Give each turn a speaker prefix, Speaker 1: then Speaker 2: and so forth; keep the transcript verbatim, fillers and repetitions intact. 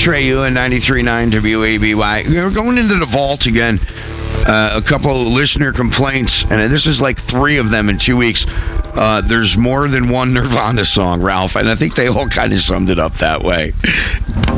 Speaker 1: Treyu and ninety-three point nine W A B Y. We're going into the vault again. Uh, a couple of listener complaints, and this is like three of them in two weeks. Uh, there's more than one Nirvana song, Ralph, and I think they all kind of summed it up that way.